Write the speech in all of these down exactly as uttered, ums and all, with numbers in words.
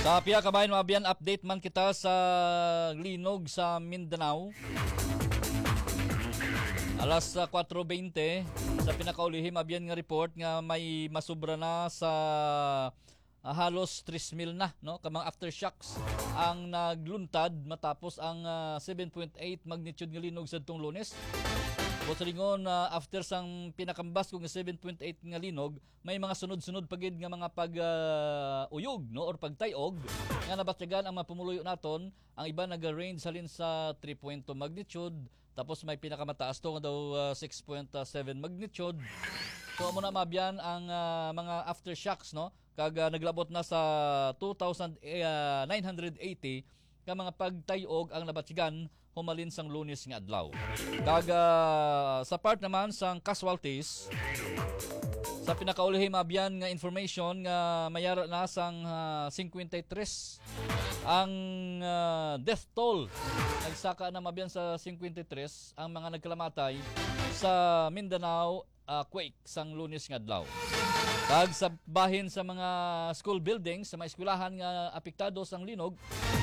Kapia kabayan mabiyan update man kita sa linog sa Mindanao. Alas kwatro beinte sa pinakaulihim abiyan nga report nga may masubra na sa uh, halos tres mil na no kamang aftershocks ang nagluntad matapos ang uh, seven point eight magnitude nga linog sadtong Lunes. Botringon uh, after sang pinakambas kung seven point eight nga linog, may mga sunod-sunod pagid nga mga pag-uyog uh, no or pagtayog nga nabatyagan ang mapumuluyo naton. Ang iba naga-range halin sa three point two magnitude, tapos may pinakamataas to nga daw uh, six point seven magnitude. So mo na mabyan ang uh, mga aftershocks no kag uh, naglabot na sa two thousand nine hundred eighty ka mga pagtayog ang nabatyagan humalin sang Lunes nga adlaw. Kag uh, sa part naman sang casualties, sa pinakaulihim abyan nga information nga mayara na sang uh, fifty-three ang uh, death toll. Nagsaka na mabyan sa fifty-three ang mga nagkalamatay sa Mindanao uh, quake sang Lunes nga adlaw. Kag sa bahin sa mga school buildings sa mga eskwelahan nga apektado sang linog,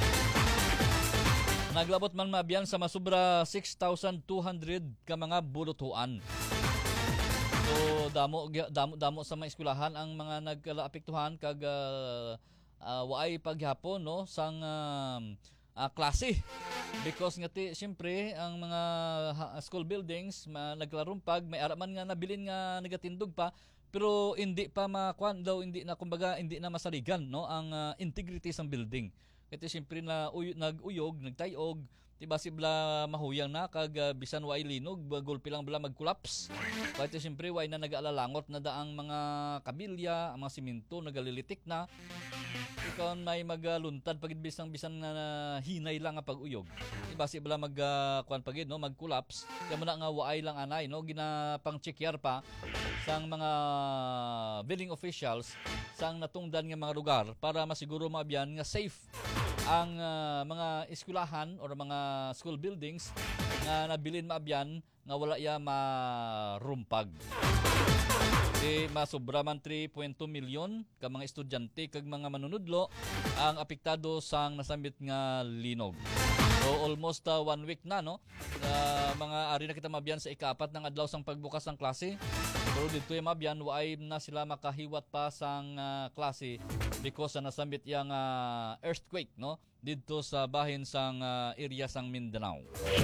naglabot man mabyan sa masubra six thousand two hundred ka mga bulutuan. So damo damo damo sa mga eskwelahan ang mga nagkaapektuhan kag uh, uh, waay paghapon no sang uh, uh, klase. Because nga ti syempre ang mga uh, school buildings ma, naglarumpag may araman nga nabilin nga nagatindog pa pero hindi pa makuan daw hindi na kumbaga hindi na masaligan no ang uh, integrity sang building. Kasi siyempre na uy, nag-uyog, nagtayog, diba si bla mahuyang na kag uh, bisan way linog, gulpi lang bala mag-collapse. Kasi siyempre way na nag-aalalangot na daang mga kabilya, ang mga siminto nagalilitik na. Ikon may magaluntad pagid bisang bisan na uh, hinay lang nga pag-uyog. Diba si bla mag uh, kuan pagid no, mag-collapse. Kaya mo na nga waay lang anay no, ginapang checkyer pa sang mga building officials sang natungdan nga mga lugar para masiguro mabyan nga safe ang uh, mga eskwelahan or mga school buildings nga nabilin maabyan nga wala ya marumpag. Di masubra man three point two million ka mga estudyante kag mga manunudlo ang apektado sang nasambit nga linog. So almost uh, one week na no. Uh, mga ari na kita maabyan sa ikapat ng adlaw sang pagbukas ng klase. Pero dito yung mabyan, waay na sila makahiwat pa sang uh, klase because sa uh, nasambit yung uh, earthquake no dito sa bahin sang uh, area sang Mindanao.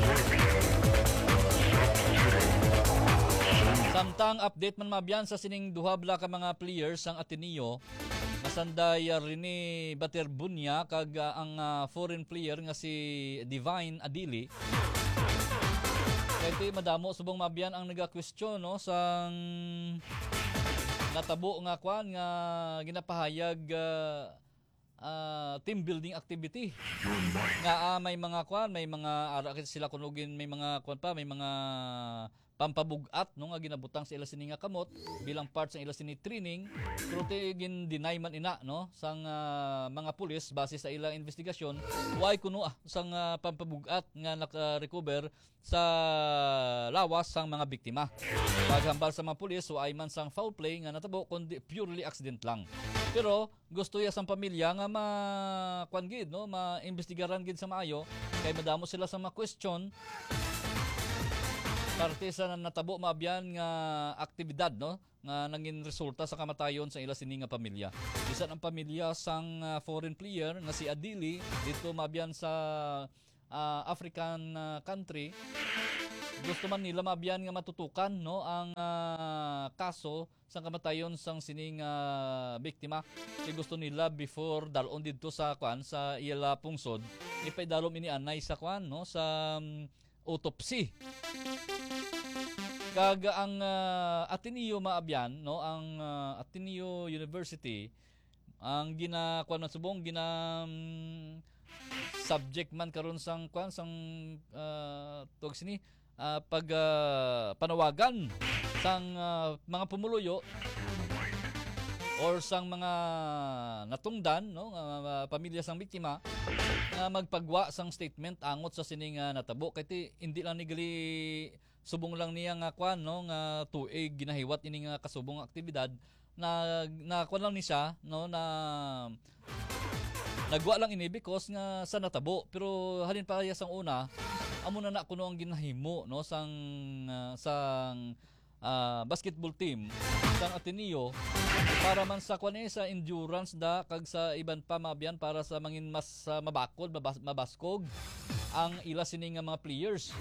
Samtang update man mabyan sa sining duhabla ka mga players sang Ateneo, nasanday uh, Rene Baterbunya kag uh, ang uh, foreign player nga si Divine Adili. Kaya madamo subong mabyan ang naga-question no sang natabo nga kwan nga ginapahayag uh, uh, team building activity. Nga uh, may mga kwan, may mga ara sila kunugin, may mga kwan pa, may mga pampabugat no nga ginabutang sa ila sini nga kamot bilang part sa ila sini training. Pero gin deny man ina no sang uh, mga pulis base sa ilang investigasyon why kuno ah sang uh, pampabugat nga naka-recover sa lawas sang mga biktima. Paghambal sa mga pulis so ay man sang foul play nga natabo kundi purely accident lang. Pero gusto ya sang pamilya nga ma kwan gid no maimbestigaran gid sa maayo kay madamo sila sa mga question parte sa natabo maabyan nga aktibidad no nga nangin resulta sa kamatayon sa ila sini nga pamilya. Bisan ang pamilya sang uh, foreign player nga si Adili dito maabyan sa uh, African uh, country. Gusto man nila maabyan nga matutukan no ang uh, kaso sa kamatayon sang sining uh, biktima. Kaya gusto nila before dalon dito sa kwan sa ila pungsod ipaidalom ini anay sa kwan no sa um, autopsy. Kag ang uh, Ateneo maabyan no ang uh, Ateneo University ang gina kwan subong gina um, subject man karon sang kwan sang uh, tog sini uh, pag uh, panawagan sang uh, mga pumuluyo or sang mga natungdan no uh, pamilya sang biktima nga magpagwa sang statement angot sa sining uh, natabo kay hindi lang ni gali subong lang niya nga kwan no nga tuig ginahiwat ini nga kasubong aktibidad na na kwan lang ni siya no na Nagwa lang ini because nga sa natabo, pero halin pa kaya sang una amo na na kuno ang ginahimo no sang uh, sang uh, basketball team sang Ateneo para man sa kuan eh, sa endurance da kag sa iban pa mabyan para sa mangin mas uh, mabakod mabas, mabaskog ang ila sini nga mga players.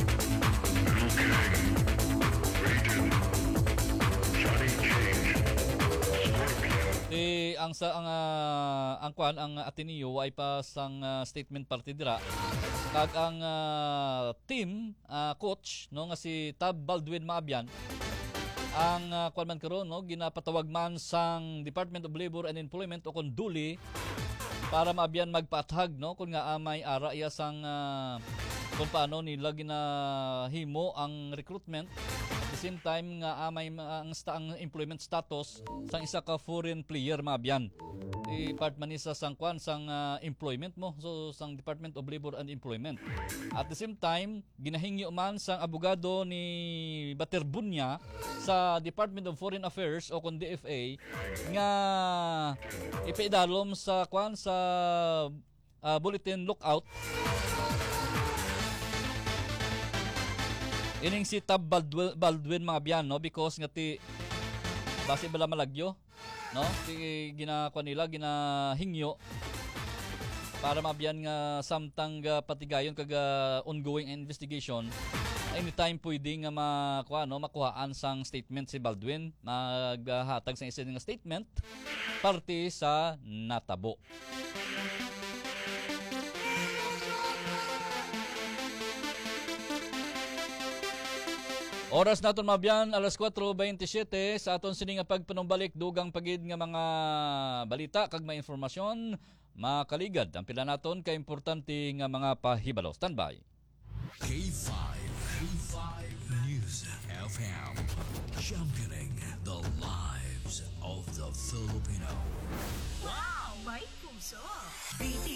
Eh ang sa ang uh, ang kuan ang Ateneo ay pa sang uh, statement party dira kag ang uh, team uh, coach no nga si Tab Baldwin Maabian ang uh, kuan man karon no ginapatawag man sang Department of Labor and Employment o kun duli para maabian magpaathag no kun nga amay ara iya sang uh, kung paano nila ginahimo ang recruitment at the same time nga amay ang, ang employment status sang isa ka foreign player maabian i part man isa sang kwan sang uh, employment mo so sang Department of Labor and Employment at the same time ginahingyo man sang abogado ni Baterbunya sa Department of Foreign Affairs o kun D F A nga ipaidalom sa kwan sa uh, bulletin lookout ining si Tab Baldwin, Baldwin Maabian no because nga ti base bala malagyo no ti ginakuha nila ginahingyo para mabiyan nga samtang uh, patigayon kag uh, ongoing investigation anytime pwede nga makuha no makuhaan sang statement si Baldwin maghatag sang isa nga statement parte sa natabo. Oras naton mabyan alas kwatro twenty-seven sa aton sini nga pagpanumbalik dugang pagid nga mga balita kag mga informasyon makaligad ang pila naton ka importante nga mga pahibalo. Standby. K five, K five News F M, championing the lives of the Filipino. Wow, may puso!